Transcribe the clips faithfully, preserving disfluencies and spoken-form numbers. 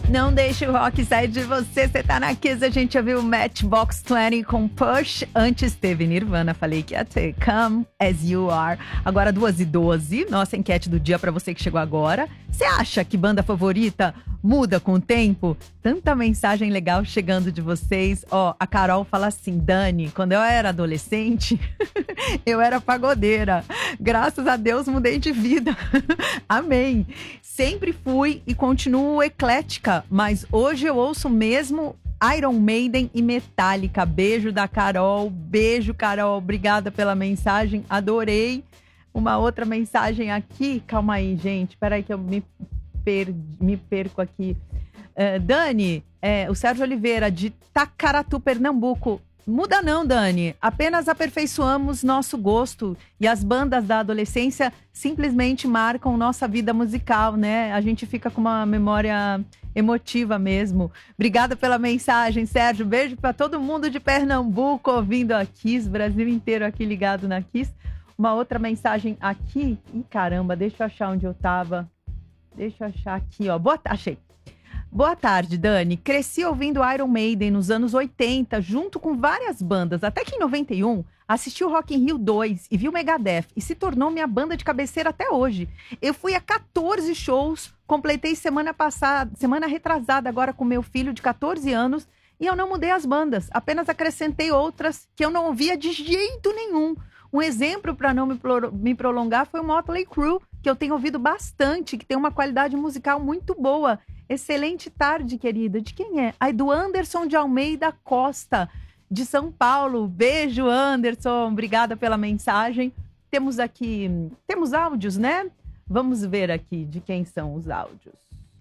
Não deixe o rock sair de você. Você tá na Kiss, a gente ouviu Matchbox vinte com Push. Antes teve Nirvana, falei que ia ter Come As You Are. Agora duas e doze, nossa enquete do dia pra você que chegou agora. Você acha que banda favorita muda com o tempo? Tanta mensagem legal chegando de vocês. Ó, a Carol fala assim: Dani, quando eu era adolescente, eu era pagodeira. Graças a Deus mudei de vida. Amém. Sempre fui e continuo eclética, mas hoje eu ouço mesmo Iron Maiden e Metallica. Beijo da Carol. Beijo, Carol. Obrigada pela mensagem. Adorei. Uma outra mensagem aqui. Calma aí, gente. Peraí que eu me, per... me perco aqui. Uh, Dani, é, o Sérgio Oliveira, de Tacaratu, Pernambuco. Muda não, Dani. Apenas aperfeiçoamos nosso gosto e as bandas da adolescência simplesmente marcam nossa vida musical, né? A gente fica com uma memória emotiva mesmo. Obrigada pela mensagem, Sérgio. Beijo para todo mundo de Pernambuco ouvindo a Kiss, Brasil inteiro aqui ligado na Kiss. Uma outra mensagem aqui. Ih, caramba, deixa eu achar onde eu tava. Deixa eu achar aqui, ó. Boa, achei. Boa tarde, Dani. Cresci ouvindo Iron Maiden nos anos oitenta, junto com várias bandas. Até que em noventa e um, assisti o Rock in Rio dois e vi o Megadeth. E se tornou minha banda de cabeceira até hoje. Eu fui a catorze shows, completei semana passada, semana retrasada agora com meu filho de catorze anos. E eu não mudei as bandas, apenas acrescentei outras que eu não ouvia de jeito nenhum. Um exemplo para não me, pro, me prolongar foi o Motley Crue, que eu tenho ouvido bastante, que tem uma qualidade musical muito boa. Excelente tarde, querida. De quem é? Ai, do Anderson de Almeida Costa, de São Paulo. Beijo, Anderson. Obrigada pela mensagem. Temos aqui... Temos áudios, né? Vamos ver aqui de quem são os áudios.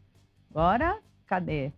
Bora? Cadê?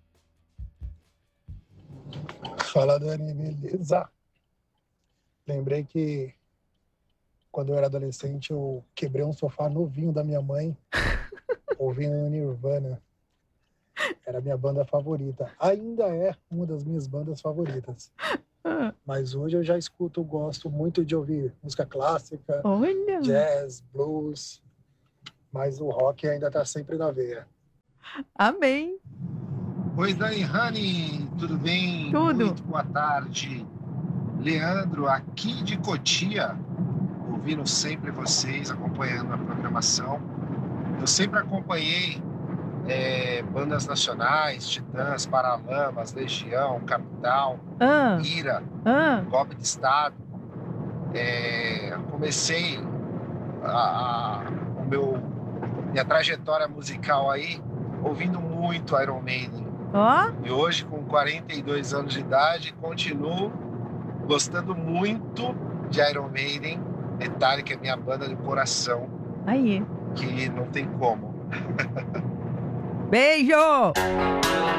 Fala, Dani. Beleza? Lembrei que quando eu era adolescente eu quebrei um sofá novinho da minha mãe ouvindo Nirvana. Era a minha banda favorita. Ainda é uma das minhas bandas favoritas. Mas hoje eu já escuto, gosto muito de ouvir música clássica, Olha. Jazz, blues. Mas o rock ainda tá sempre na veia. Amém. Oi, Dani Honey, tudo bem? Tudo. Muito boa tarde. Leandro, aqui de Cotia, ouvindo sempre vocês, acompanhando a programação. Eu sempre acompanhei É, bandas nacionais, Titãs, Paralamas, Legião, Capital, Ah. Ira, Ah. Golpe de Estado. É, comecei a, a, o meu, minha trajetória musical aí ouvindo muito Iron Maiden. Oh. E hoje, com quarenta e dois anos de idade, continuo gostando muito de Iron Maiden. Metallica é minha banda de coração. Aí. Que não tem como. Beijo!